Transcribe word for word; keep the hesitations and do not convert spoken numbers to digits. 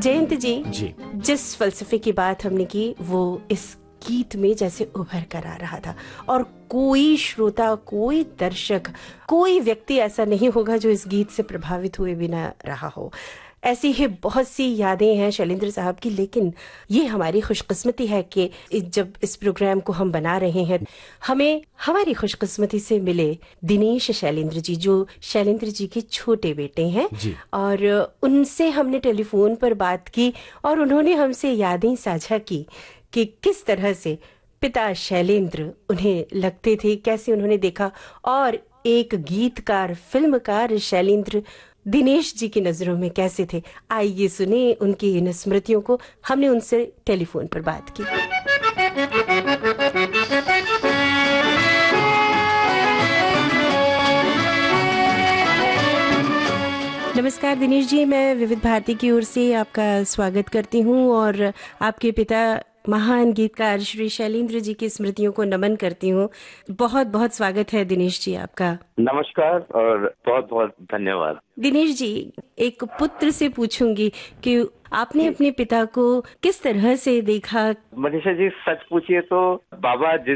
जयंत जी, जी जिस फलसफे की बात हमने की वो इस गीत में जैसे उभर कर आ रहा था, और कोई श्रोता, कोई दर्शक, कोई व्यक्ति ऐसा नहीं होगा जो इस गीत से प्रभावित हुए बिना रहा हो। ऐसी ही बहुत सी यादें हैं शैलेंद्र साहब की, लेकिन ये हमारी खुशकिस्मती है कि जब इस प्रोग्राम को हम बना रहे हैं, हमें हमारी खुशकिस्मती से मिले दिनेश शैलेंद्र जी, जो शैलेंद्र जी के छोटे बेटे हैं। जी और उनसे हमने टेलीफोन पर बात की और उन्होंने हमसे यादें साझा की कि किस तरह से पिता शैलेंद्र उन्हें लगते थे, कैसे उन्होंने देखा, और एक गीतकार, फिल्मकार शैलेंद्र दिनेश जी की नजरों में कैसे थे। आइए सुने उनकी इन स्मृतियों को। हमने उनसे टेलीफोन पर बात की। नमस्कार दिनेश जी, मैं विविध भारती की ओर से आपका स्वागत करती हूँ और आपके पिता महान गीतकार श्री शैलेंद्र जी की स्मृतियों को नमन करती हूँ। बहुत बहुत स्वागत है दिनेश जी आपका। नमस्कार और बहुत बहुत धन्यवाद। दिनेश जी, एक पुत्र से पूछूंगी कि आपने अपने पिता को किस तरह से देखा? मनीषा जी, सच पूछिए तो बाबा जिस